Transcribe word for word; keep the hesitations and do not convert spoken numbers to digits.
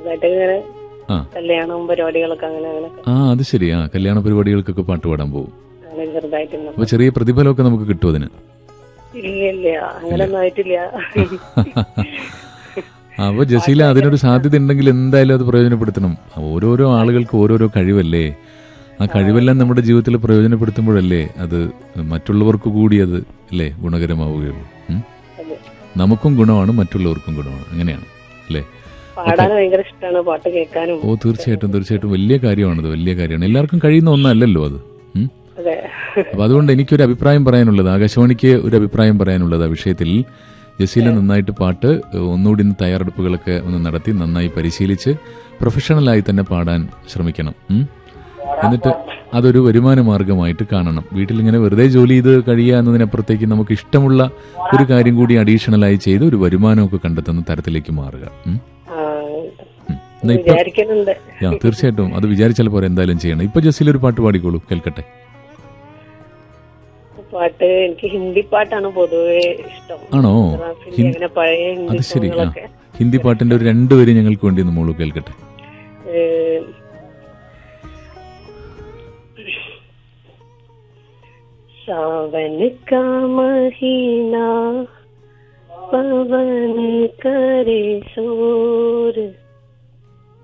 ഇങ്ങനെ കല്യാണം പരിപാടികളൊക്കെ അങ്ങനെ അങ്ങനെ. ആ അത് ശരി. ആ കല്യാണ പരിപാടികൾക്കൊക്കെ പാട്ട് പാടാൻ പോകും. അങ്ങനെ ചെറുതായിട്ട്. അപ്പൊ ചെറിയ പ്രതിഫലമൊക്കെ നമുക്ക് കിട്ടും അതിന്? ഇല്ല ഇല്ല, അങ്ങനൊന്നും ആയിട്ടില്ല. അപ്പൊ ജസീല, അതിനൊരു സാധ്യത ഉണ്ടെങ്കിൽ എന്തായാലും അത് പ്രയോജനപ്പെടുത്തണം. ഓരോരോ ആളുകൾക്ക് ഓരോരോ കഴിവല്ലേ, ആ കഴിവെല്ലാം നമ്മുടെ ജീവിതത്തിൽ പ്രയോജനപ്പെടുത്തുമ്പോഴല്ലേ അത് മറ്റുള്ളവർക്ക് കൂടി അത് അല്ലേ ഗുണകരമാവുകയുള്ളൂ. നമുക്കും ഗുണമാണ്, മറ്റുള്ളവർക്കും ഗുണമാണ്. അങ്ങനെയാണ് അല്ലേ? ഭയങ്കര ഇഷ്ടമാണ് പാട്ട് കേൾക്കാനും. ഓ തീർച്ചയായിട്ടും തീർച്ചയായിട്ടും വലിയ കാര്യമാണത്, വലിയ കാര്യമാണ്. എല്ലാവർക്കും കഴിയുന്ന ഒന്നല്ലല്ലോ അത്. അപ്പൊ അതുകൊണ്ട് എനിക്കൊരു അഭിപ്രായം പറയാനുള്ളത്, ആകാശവാണിക്ക് ഒരു അഭിപ്രായം പറയാനുള്ളത് ആ വിഷയത്തിൽ, ജസീല നന്നായിട്ട് പാട്ട് ഒന്നുകൂടി തയ്യാറെടുപ്പുകളൊക്കെ ഒന്ന് നടത്തി നന്നായി പരിശീലിച്ച് പ്രൊഫഷണലായി തന്നെ പാടാൻ ശ്രമിക്കണം. എന്നിട്ട് അതൊരു വരുമാന മാർഗമായിട്ട് കാണണം. വീട്ടിലിങ്ങനെ വെറുതെ ജോലി ചെയ്ത് കഴിയുക എന്നതിനപ്പുറത്തേക്ക് നമുക്ക് ഇഷ്ടമുള്ള ഒരു കാര്യം കൂടി അഡീഷണലായി ചെയ്ത് ഒരു വരുമാനമൊക്കെ കണ്ടെത്തുന്ന തരത്തിലേക്ക് മാറുക. തീർച്ചയായിട്ടും അത് വിചാരിച്ചാൽ പോരെ, എന്തായാലും ചെയ്യണം. ഇപ്പൊ ജസീല ഒരു പാട്ട് പാടിക്കോളൂ, കേൾക്കട്ടെ. പാട്ട് എനിക്ക് ഹിന്ദി പാട്ടാണ് പൊതുവെ ഇഷ്ടം. ആണോ? പഴയ അത് ശരി. ആ ഹിന്ദി പാട്ടിന്റെ ഒരു രണ്ടുപേര് ഞങ്ങൾക്ക് വേണ്ടി ഒന്ന് മോള് കേൾക്കട്ടെ. सावन का महीना पवन करे शोर